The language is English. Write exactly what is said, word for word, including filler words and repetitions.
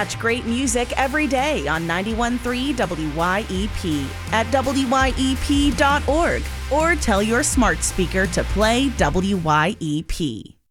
Catch great music every day on ninety-one point three W Y E P at W Y E P dot org or tell your smart speaker to play W Y E P.